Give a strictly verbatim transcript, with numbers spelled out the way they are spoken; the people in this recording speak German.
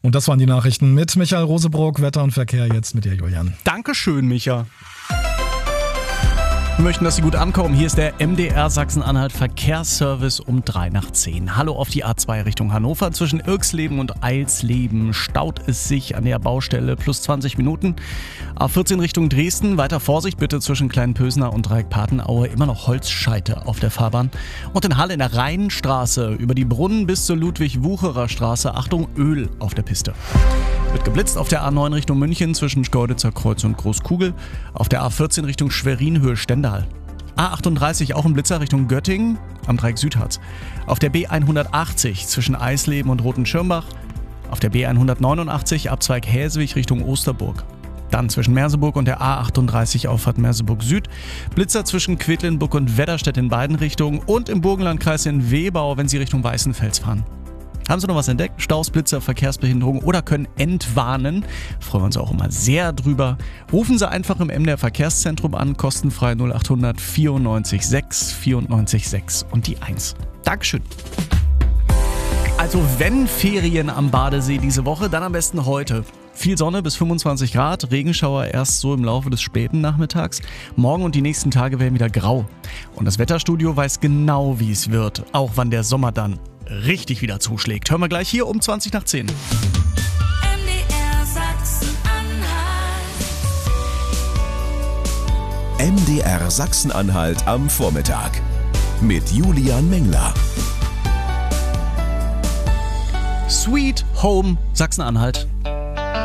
Und das waren die Nachrichten mit Michael Rosebrock. Wetter und Verkehr jetzt mit dir, Julian. Dankeschön, Micha. Wir möchten, dass Sie gut ankommen. Hier ist der M D R Sachsen-Anhalt Verkehrsservice um drei nach zehn. Hallo auf die A zwei Richtung Hannover. Zwischen Irksleben und Eilsleben staut es sich an der Baustelle plus zwanzig Minuten. A vierzehn Richtung Dresden. Weiter Vorsicht bitte zwischen Kleinpösner und Dreieck-Patenaue. Immer noch Holzscheite auf der Fahrbahn. Und in Halle in der Rheinstraße über die Brunnen bis zur Ludwig-Wucherer Straße. Achtung, Öl auf der Piste. Wird geblitzt auf der A neun Richtung München zwischen Schkeuditzer Kreuz und Großkugel. Auf der A vierzehn Richtung Schwerin Höhe Stendal. A achtunddreißig auch ein Blitzer Richtung Göttingen am Dreieck Südharz. Auf der B hundertachtzig zwischen Eisleben und Rotenschirmbach. Auf der B hundertneunundachtzig Abzweig Häswig Richtung Osterburg. Dann zwischen Merseburg und der A achtunddreißig Auffahrt Merseburg Süd. Blitzer zwischen Quedlinburg und Wedderstedt in beiden Richtungen. Und im Burgenlandkreis in Wehbau, wenn Sie Richtung Weißenfels fahren. Haben Sie noch was entdeckt? Staus, Blitzer, Verkehrsbehinderung oder können entwarnen? Freuen wir uns auch immer sehr drüber. Rufen Sie einfach im M D R Verkehrszentrum an, kostenfrei null achthundert vierundneunzig sechs vierundneunzig sechs und die eins. Dankeschön. Also wenn Ferien am Badesee diese Woche, dann am besten heute. Viel Sonne bis fünfundzwanzig Grad, Regenschauer erst so im Laufe des späten Nachmittags. Morgen und die nächsten Tage werden wieder grau. Und das Wetterstudio weiß genau, wie es wird, auch wann der Sommer dann richtig wieder zuschlägt. Hören wir gleich hier um zwanzig nach zehn. M D R Sachsen-Anhalt. M D R Sachsen-Anhalt am Vormittag mit Julian Mengler. Sweet Home Sachsen-Anhalt.